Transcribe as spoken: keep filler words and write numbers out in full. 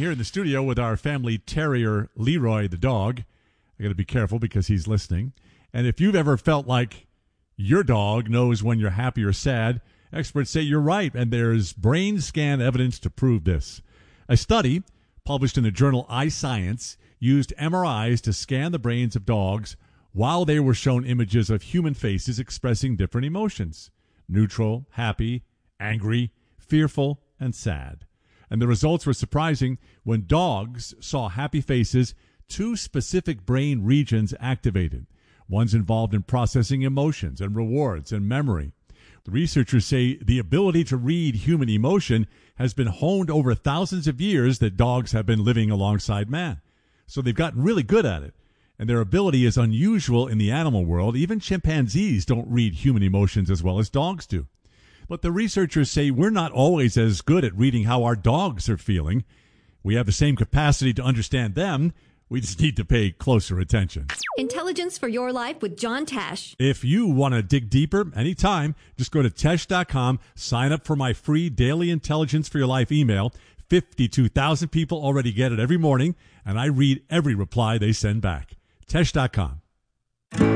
here in the studio with our family terrier, Leroy the dog. I got to be careful because he's listening. And if you've ever felt like your dog knows when you're happy or sad, experts say you're right, and there's brain scan evidence to prove this. A study published in the journal iScience used M R Is to scan the brains of dogs while they were shown images of human faces expressing different emotions: neutral, happy, angry, fearful, and sad. And the results were surprising. When dogs saw happy faces, two specific brain regions activated. One's involved in processing emotions and rewards and memory. The researchers say the ability to read human emotion has been honed over thousands of years that dogs have been living alongside man. So they've gotten really good at it. And their ability is unusual in the animal world. Even chimpanzees don't read human emotions as well as dogs do. But the researchers say we're not always as good at reading how our dogs are feeling. We have the same capacity to understand them. We just need to pay closer attention. Intelligence for Your Life with John Tesh. If you want to dig deeper anytime, just go to Tesh dot com, sign up for my free daily Intelligence for Your Life email. fifty-two thousand people already get it every morning, and I read every reply they send back. Tesh dot com.